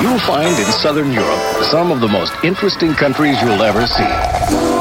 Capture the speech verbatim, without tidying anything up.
You'll find in Southern Europe some of the most interesting countries you'll ever see.